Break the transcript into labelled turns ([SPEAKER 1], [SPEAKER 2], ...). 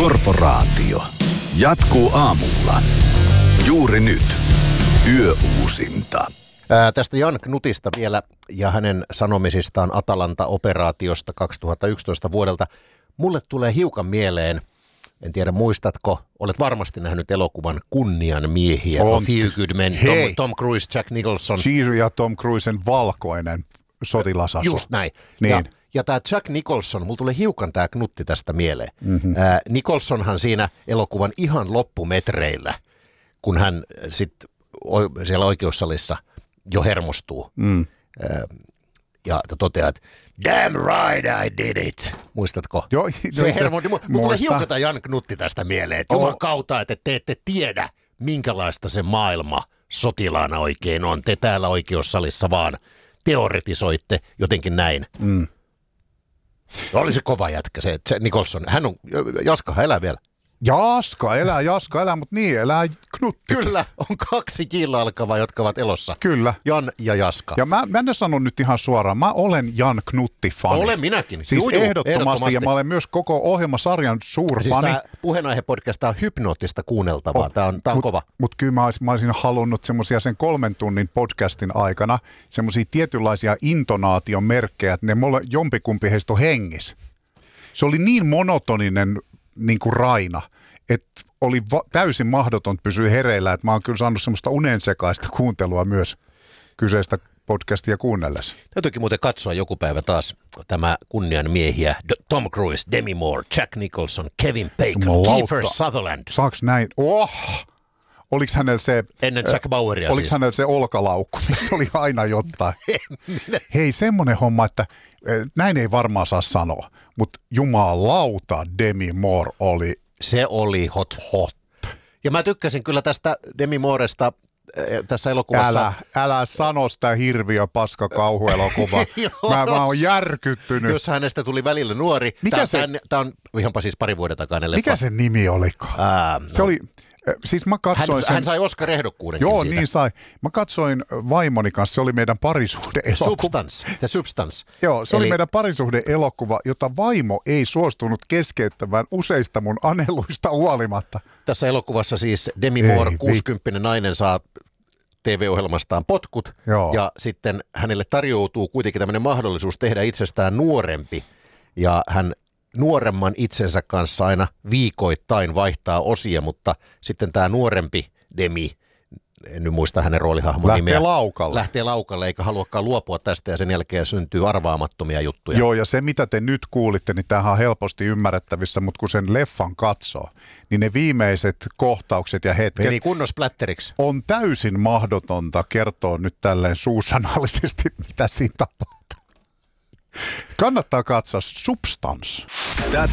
[SPEAKER 1] Korporaatio jatkuu aamulla. Juuri nyt. Yöuusinta.
[SPEAKER 2] Tästä Jan Knutista vielä ja hänen sanomisistaan Atalanta-operaatiosta 2011 vuodelta. Mulle tulee hiukan mieleen, en tiedä muistatko, olet varmasti nähnyt elokuvan Kunnian miehiä. A Few Good Men, Tom Cruise, Jack Nicholson.
[SPEAKER 3] Cheers ja Tom Cruisen valkoinen sotilasasu.
[SPEAKER 2] Just näin.
[SPEAKER 3] Niin.
[SPEAKER 2] Ja tämä Jack Nicholson, mulla tulee hiukan tämä Knutti tästä mieleen. Nicholsonhan siinä elokuvan ihan loppumetreillä, kun hän sitten siellä oikeussalissa jo hermostuu ja toteaa, että damn right I did it. Muistatko?
[SPEAKER 3] Joo,
[SPEAKER 2] se hermosti. Mulla tulee hiukan tämä Jan Knutti tästä mieleen, että juman kautta, että te ette tiedä, minkälaista se maailma sotilaana oikein on. Te täällä oikeussalissa vaan teoretisoitte jotenkin näin. Oli se kova jätkä, se Nicholson. Hän on, Jaska elää vielä.
[SPEAKER 3] Jaska elää, mutta niin elää Knutti.
[SPEAKER 2] Kyllä, on 2 J:llä alkavaa, jotka ovat elossa.
[SPEAKER 3] Kyllä.
[SPEAKER 2] Jan ja Jaska.
[SPEAKER 3] Ja mä en sano nyt ihan suoraan, mä olen Jan Knutti-fani.
[SPEAKER 2] Olen minäkin.
[SPEAKER 3] Siis ehdottomasti, ja mä olen myös koko ohjelmasarjan suurfani.
[SPEAKER 2] Siis tämä puheenaihe-podcast on hypnoottista kuunneltavaa, tämä on kova.
[SPEAKER 3] Mutta kyllä mä olisin halunnut semmoisia sen 3 tunnin podcastin aikana, semmoisia tietynlaisia intonaatiomerkkejä, että ne jompikumpi heistä on hengissä. Se oli niin monotoninen niin kuin raina, että oli täysin mahdoton pysyä hereillä, että mä oon kyllä saanut semmoista unensekaista kuuntelua myös kyseistä podcastia kuunnellessa.
[SPEAKER 2] Täytyykin muuten katsoa joku päivä taas tämä Kunnian miehiä, Tom Cruise, Demi Moore, Jack Nicholson, Kevin Bacon, Kiefer Sutherland.
[SPEAKER 3] Saaks näin? Oliko hänellä se...
[SPEAKER 2] Ennen Jack Baueria
[SPEAKER 3] oliko hänellä se olkalaukku, missä oli aina jotain? Hei, semmoinen homma, että näin ei varmaan saa sanoa, mutta jumalauta Demi Moore oli...
[SPEAKER 2] Se oli hot. Ja mä tykkäsin kyllä tästä Demi Mooresta tässä elokuvassa.
[SPEAKER 3] Älä sano sitä hirviö paska kauhuelokuvaa. mä oon järkyttynyt.
[SPEAKER 2] Jos hänestä tuli välillä nuori. Tämä on ihanpa siis 2 vuoden takainen leffa.
[SPEAKER 3] Mikä sen nimi oliko? Se oli... Siis mä katsoin
[SPEAKER 2] hän sai Oscar-ehdokkuudenkin
[SPEAKER 3] siitä.
[SPEAKER 2] siitä.
[SPEAKER 3] Niin sai. Mä katsoin vaimoni kanssa, se oli meidän parisuhde-elokuva.
[SPEAKER 2] Substance.
[SPEAKER 3] Joo, se oli meidän parisuhde-elokuva, jota vaimo ei suostunut keskeyttämään useista mun aneluista huolimatta.
[SPEAKER 2] Tässä elokuvassa siis Demi Moore, 60 nainen, saa TV-ohjelmastaan potkut.
[SPEAKER 3] Joo.
[SPEAKER 2] Ja sitten hänelle tarjoutuu kuitenkin tämmöinen mahdollisuus tehdä itsestään nuorempi. Ja hän nuoremman itsensä kanssa aina viikoittain vaihtaa osia, mutta sitten tämä nuorempi Demi, en nyt muista hänen roolihahmon nimeä. Lähtee laukalle eikä haluakaan luopua tästä ja sen jälkeen syntyy arvaamattomia juttuja.
[SPEAKER 3] Joo, ja se mitä te nyt kuulitte, niin tämähän on helposti ymmärrettävissä, mutta kun sen leffan katsoo, niin ne viimeiset kohtaukset ja hetket
[SPEAKER 2] meni kunnon splatteriksi.
[SPEAKER 3] On täysin mahdotonta kertoa nyt tälleen suusanallisesti, mitä siinä tapahtuu. Kannattaa katsoa Substance.
[SPEAKER 1] Tätä